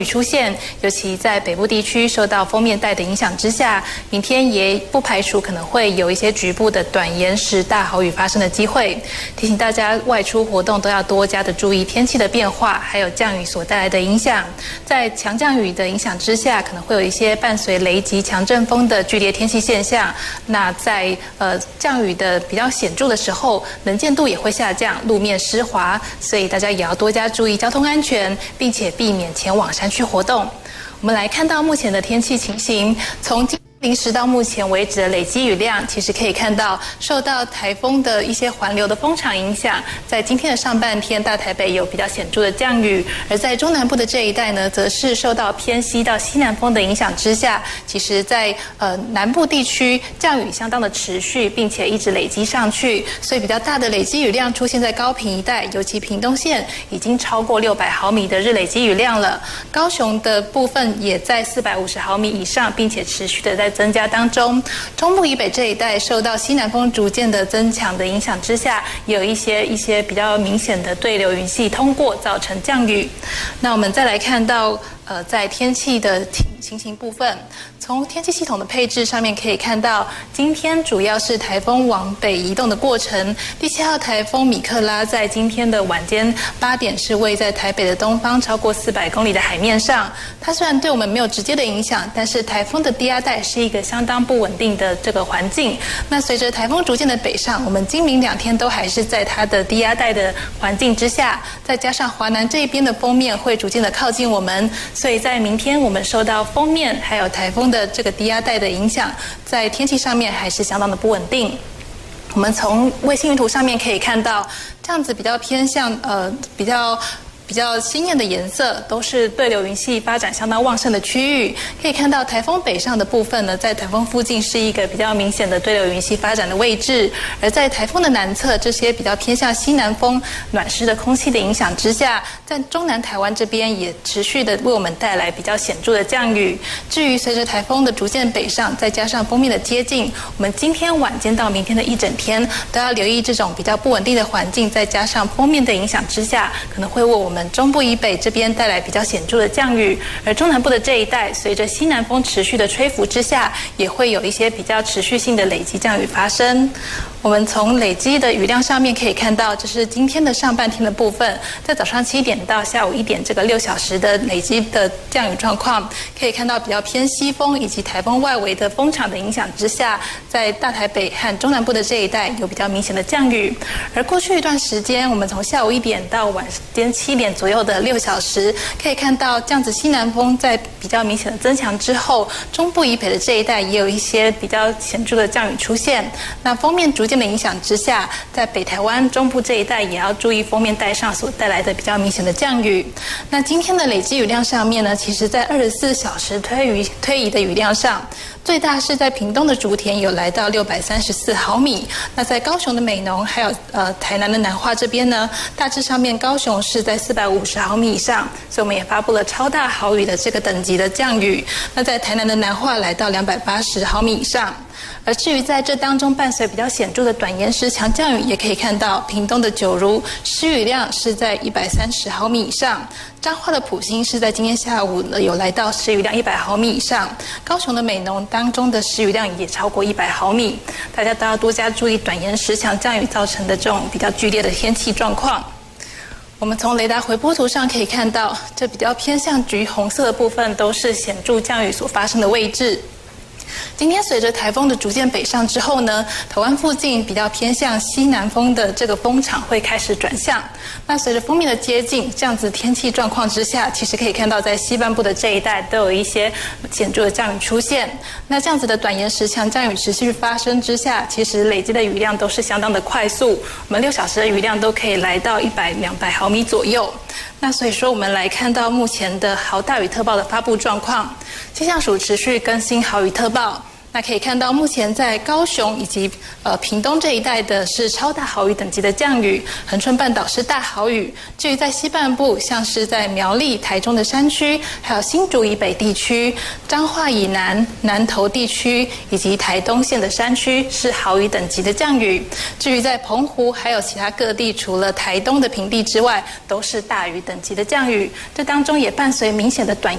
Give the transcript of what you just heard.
出现，尤其在北部地区受到锋面带的影响之下，明天也不排除可能会有一些局部的短延时大豪雨发生的机会。提醒大家外出活动都要多加的注意天气的变化，还有降雨所带来的影响。在强降雨的影响之下，可能会有一些伴随雷击、强阵风的剧烈天气现象。那在降雨的比较显著的时候，能见度也会下降，路面湿滑，所以大家也要多加注意交通安全，并且避免前往山区活动。我们来看到目前的天气情形，从0时到目前为止的累积雨量，其实可以看到受到台风的一些环流的风场影响，在今天的上半天，大台北有比较显著的降雨，而在中南部的这一带呢，则是受到偏西到西南风的影响之下，其实在南部地区降雨相当的持续，并且一直累积上去，所以比较大的累积雨量出现在高屏一带，尤其屏东县已经超过600毫米的日累积雨量了，高雄的部分也在450毫米以上，并且持续的在增加当中。中部以北这一带受到西南风逐渐的增强的影响之下，也有一些比较明显的对流云系通过，造成降雨。那我们再来看到在天气的情形部分，从天气系统的配置上面可以看到，今天主要是台风往北移动的过程。第7号台风米克拉在今天的晚间8点是位在台北的东方超过400公里的海面上。它虽然对我们没有直接的影响，但是台风的低压带是一个相当不稳定的这个环境。那随着台风逐渐的北上，我们今明2天都还是在它的低压带的环境之下，再加上华南这一边的锋面会逐渐的靠近我们，所以在明天我们受到锋面还有台风的这个低压带的影响，在天气上面还是相当的不稳定。我们从卫星云图上面可以看到，这样子比较偏向比较鲜艳的颜色，都是对流云系发展相当旺盛的区域。可以看到台风北上的部分呢，在台风附近是一个比较明显的对流云系发展的位置，而在台风的南侧，这些比较偏向西南风暖湿的空气的影响之下，在中南台湾这边也持续的为我们带来比较显著的降雨。至于随着台风的逐渐北上，再加上锋面的接近，我们今天晚间到明天的一整天都要留意这种比较不稳定的环境，再加上锋面的影响之下，可能会为我们中部以北这边带来比较显著的降雨，而中南部的这一带，随着西南风持续的吹拂之下，也会有一些比较持续性的累积降雨发生。我们从累积的雨量上面可以看到，这是今天的上半天的部分，在早上7点到下午1点这个6小时的累积的降雨状况，可以看到比较偏西风以及台风外围的风场的影响之下，在大台北和中南部的这一带有比较明显的降雨。而过去一段时间，我们从下午1点到晚间7点左右的6小时，可以看到这样子西南风在比较明显的增强之后，中部以北的这一带也有一些比较显著的降雨出现。那锋面逐渐的影响之下，在北台湾中部这一带也要注意锋面带上所带来的比较明显的降雨。那今天的累积雨量上面呢，其实在24小时推移的雨量上，最大是在屏东的竹田有来到634毫米。那在高雄的美浓还有台南的南化这边呢，大致上面高雄是在450毫米以上，所以我们也发布了超大豪雨的这个等级的降雨。那在台南的南化来到280毫米以上。而至于在这当中伴随比较显著的短延时强降雨，也可以看到屏东的九如施雨量是在130毫米以上，彰化的埔心是在今天下午有来到施雨量100毫米以上，高雄的美浓当中的施雨量也超过100毫米，大家都要多加注意短延时强降雨造成的这种比较剧烈的天气状况。我们从雷达回波图上可以看到，这比较偏向橘红色的部分都是显著降雨所发生的位置。今天随着台风的逐渐北上之后呢，台湾附近比较偏向西南风的这个风场会开始转向。那随着锋面的接近，这样子天气状况之下，其实可以看到在西半部的这一带都有一些显著的降雨出现。那这样子的短延时强降雨持续发生之下，其实累积的雨量都是相当的快速，我们6小时的雨量都可以来到100、200毫米左右。那所以说，我们来看到目前的豪大雨特报的发布状况，气象署持续更新豪雨特报。那可以看到，目前在高雄以及屏东这一带的是超大豪雨等级的降雨，恒春半岛是大豪雨。至于在西半部，像是在苗栗、台中的山区，还有新竹以北地区、彰化以南、南投地区以及台东县的山区是豪雨等级的降雨。至于在澎湖还有其他各地，除了台东的平地之外，都是大雨等级的降雨。这当中也伴随明显的短